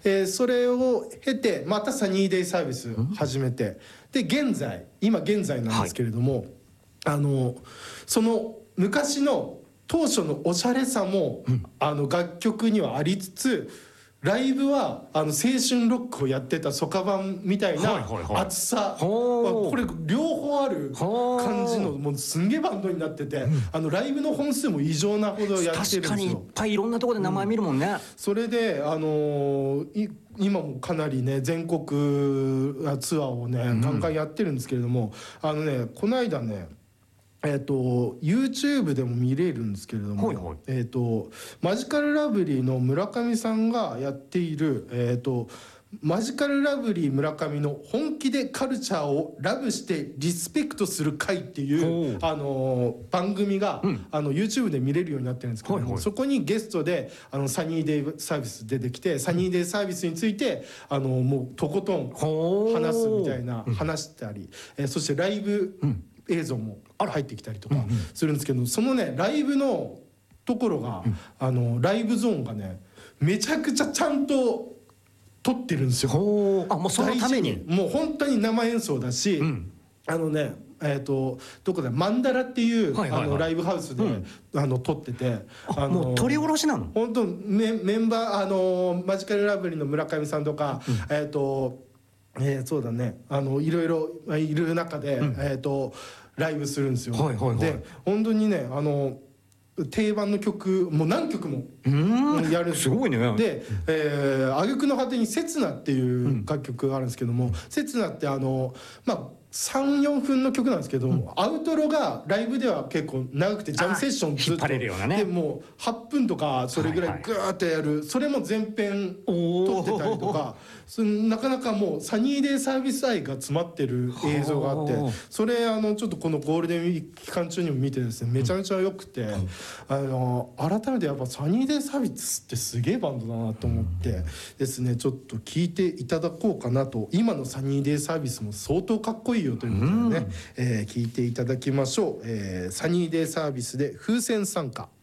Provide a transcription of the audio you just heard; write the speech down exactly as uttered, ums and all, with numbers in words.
えー、それを経てまたサニーデイサービス始めて、で現在今現在なんですけれども、はい、あのその昔の当初のおしゃれさも、うん、あの楽曲にはありつつ、ライブはあの青春ロックをやってたソカバンみたいな熱さ、これ両方ある感じのもうすんげえバンドになってて、うん、あのライブの本数も異常なほどやってるんですよ。 確かにいっぱいいろんなところで名前見るもんね、うん、 それであのー、今もかなりね全国ツアーをねガンガンやってるんですけれども、うん、あのねこの間ねえー、と YouTube でも見れるんですけれども、はいはい、えー、とマジカルラブリーの村上さんがやっている、えー、とマジカルラブリー村上の本気でカルチャーをラブしてリスペクトする会っていう、あのー、番組が、うん、あの YouTube で見れるようになってるんですけども、はいはい、そこにゲストであのサニーデイサービス出てきて、サニーデイサービスについてあのもうとことん話すみたいな、話したり、えー、そしてライブ、うん映像も入ってきたりとかするんですけど、そのねライブのところが、うん、あのライブゾーンがねめちゃくちゃちゃんと撮ってるんですよ。 あもうそのためにもう本当に生演奏だし、うん、あのねえー、とどこだマンダラっていう、はいはいはい、あのライブハウスで、うん、あの撮ってて、 あのもう撮り下ろしなの本当 メ, メンバーあのマジカルラブリーの村上さんとか、うん、えっ、ー、とえー、そうだねあのいろいろいる中で、うん、えー、とライブするんですよ、はいはいはい、で本当にねあの定番の曲もう何曲もやるんですよ。 すごいね。 で「えー、挙句の果てに刹那」っていう楽曲があるんですけども、うん、刹那ってあのまあさん、よんぷんの曲なんですけど、うん、アウトロがライブでは結構長くてジャムセッションずっと、ね、でもうはっぷんとかそれぐらいグーってやる、はいはい、それも全編撮ってたりとか、そなかなかもうサニーデイサービス愛が詰まってる映像があって、それあのちょっとこのゴールデンウィーク期間中にも見てですねめちゃめちゃ良くて、うん、あの改めてやっぱサニーデイサービスってすげえバンドだなと思ってですね、ちょっと聞いていただこうかなと。今のサニーデイサービスも相当かっこいいよということでね、うん、えー、聞いていただきましょう。えー、サニーデイサービスで風船参加。